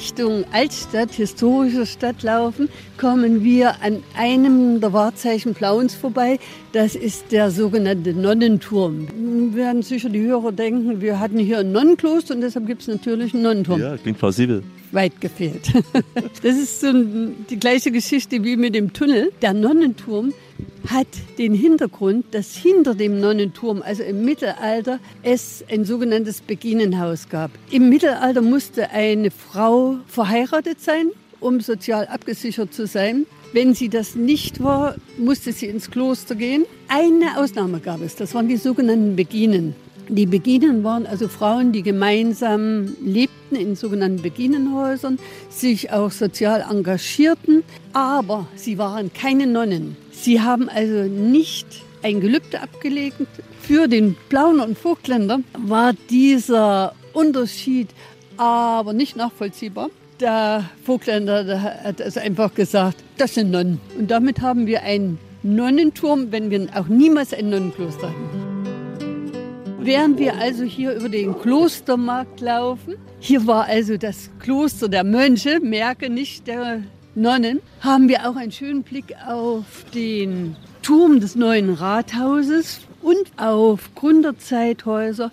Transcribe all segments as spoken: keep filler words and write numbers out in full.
Richtung Altstadt, historische Stadt laufen, kommen wir an einem der Wahrzeichen Plauens vorbei. Das ist der sogenannte Nonnenturm. Wir werden sicher die Hörer denken, wir hatten hier ein Nonnenkloster und deshalb gibt es natürlich einen Nonnenturm. Ja, klingt plausibel. Weit gefehlt. Das ist so die gleiche Geschichte wie mit dem Tunnel. Der Nonnenturm hat den Hintergrund, dass hinter dem Nonnenturm, also im Mittelalter, es ein sogenanntes Beginenhaus gab. Im Mittelalter musste eine Frau verheiratet sein, um sozial abgesichert zu sein. Wenn sie das nicht war, musste sie ins Kloster gehen. Eine Ausnahme gab es, das waren die sogenannten Beginen. Die Beginen waren also Frauen, die gemeinsam lebten in sogenannten Beginenhäusern, sich auch sozial engagierten, aber sie waren keine Nonnen. Sie haben also nicht ein Gelübde abgelegt. Für den Plauner und Vogtländer war dieser Unterschied aber nicht nachvollziehbar. Der Vogtländer der hat also einfach gesagt, das sind Nonnen. Und damit haben wir einen Nonnenturm, wenn wir auch niemals ein Nonnenkloster hatten. Während wir also hier über den Klostermarkt laufen, hier war also das Kloster der Mönche, merke nicht der Nonnen, haben wir auch einen schönen Blick auf den Turm des neuen Rathauses und auf Gründerzeithäuser.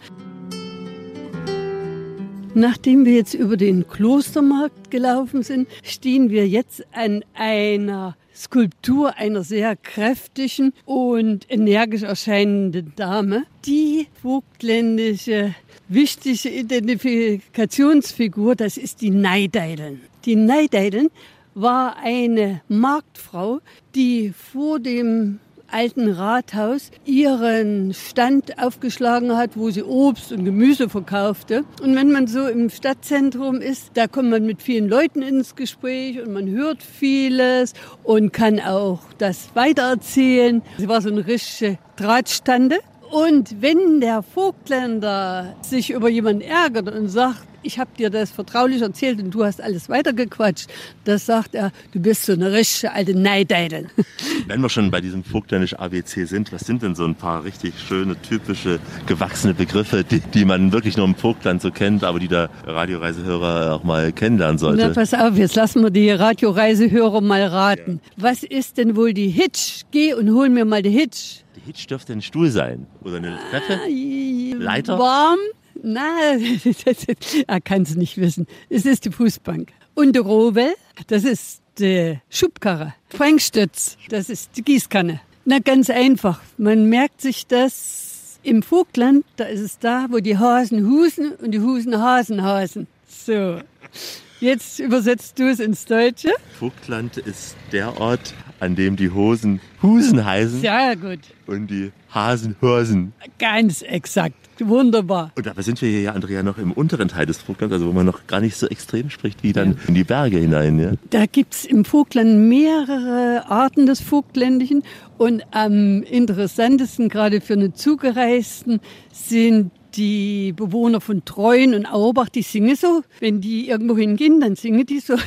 Nachdem wir jetzt über den Klostermarkt gelaufen sind, stehen wir jetzt an einer Skulptur einer sehr kräftigen und energisch erscheinenden Dame. Die vogtländische wichtige Identifikationsfigur, das ist die Neideideln. Die Neideideln war eine Marktfrau, die vor dem alten Rathaus ihren Stand aufgeschlagen hat, wo sie Obst und Gemüse verkaufte. Und wenn man so im Stadtzentrum ist, da kommt man mit vielen Leuten ins Gespräch und man hört vieles und kann auch das weitererzählen. Sie war so eine richtige Drahtstande. Und wenn der Vogtländer sich über jemanden ärgert und sagt, ich habe dir das vertraulich erzählt und du hast alles weitergequatscht, das sagt er, du bist so eine richtige alte Neideidel. Wenn wir schon bei diesem vogtländischen A B C sind, was sind denn so ein paar richtig schöne, typische, gewachsene Begriffe, die, die man wirklich nur im Vogtland so kennt, aber die der Radioreisehörer auch mal kennenlernen sollte? Na, pass auf, jetzt lassen wir die Radioreisehörer mal raten. Ja. Was ist denn wohl die Hitch? Geh und hol mir mal die Hitch. Die Hitch dürfte ein Stuhl sein oder eine Treppe, ah, Leiter. Warm? Nein, er kann es nicht wissen. Es ist die Fußbank. Und der Rowell, das ist die Schubkarre. Frank Stötz, das ist die Gießkanne. Na, ganz einfach. Man merkt sich das im Vogtland, da ist es da, wo die Hasen husen und die Husen Hasen hasen. So, jetzt übersetzt du es ins Deutsche. Vogtland ist der Ort, an dem die Hosen Husen heißen. Sehr gut. Und die Hasen Hörsen. Ganz exakt. Wunderbar. Und dabei sind wir hier ja, Andrea, noch im unteren Teil des Vogtlands, also wo man noch gar nicht so extrem spricht wie dann ja. in die Berge hinein. Ja? Da gibt es im Vogtland mehrere Arten des Vogtländischen und am interessantesten, gerade für eine Zugereisten, sind die Bewohner von Treuen und Auerbach, die singen so. Wenn die irgendwo hingehen, dann singen die so.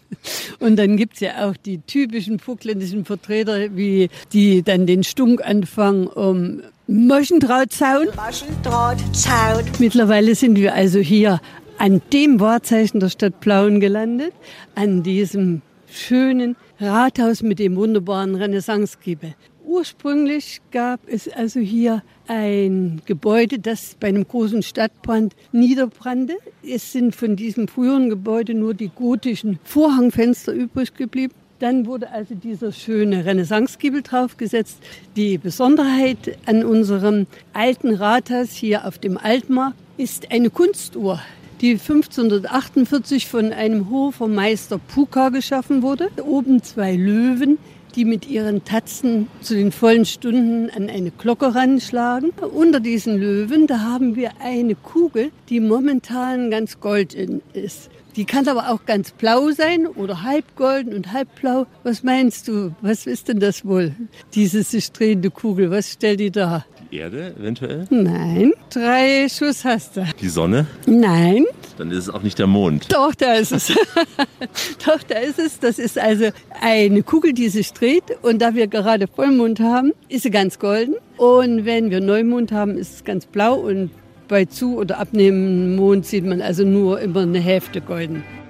Und dann gibt's ja auch die typischen vogtländischen Vertreter, wie die dann den Stunk anfangen um Moschendrahtzaun. Moschendrahtzaun. Mittlerweile sind wir also hier an dem Wahrzeichen der Stadt Plauen gelandet, an diesem schönen Rathaus mit dem wunderbaren Renaissancegiebel. Ursprünglich gab es also hier ein Gebäude, das bei einem großen Stadtbrand niederbrannte. Es sind von diesem früheren Gebäude nur die gotischen Vorhangfenster übrig geblieben. Dann wurde also dieser schöne Renaissancegiebel draufgesetzt. Die Besonderheit an unserem alten Rathaus hier auf dem Altmarkt ist eine Kunstuhr, die fünfzehnhundertachtundvierzig von einem Hofermeister Puka geschaffen wurde. Oben zwei Löwen, die mit ihren Tatzen zu den vollen Stunden an eine Glocke ranschlagen. Unter diesen Löwen, da haben wir eine Kugel, die momentan ganz golden ist. Die kann aber auch ganz blau sein oder halb golden und halb blau. Was meinst du? Was ist denn das wohl? Diese sich drehende Kugel, was stellt die da? Die Erde eventuell? Nein. Drei Schuss hast du. Die Sonne? Nein. Dann ist es auch nicht der Mond. Doch, da ist es. Doch, da ist es. Das ist also eine Kugel, die sich dreht. Und da wir gerade Vollmond haben, ist sie ganz golden. Und wenn wir Neumond haben, ist es ganz blau. Und bei Zu- oder abnehmendem Mond sieht man also nur immer eine Hälfte golden.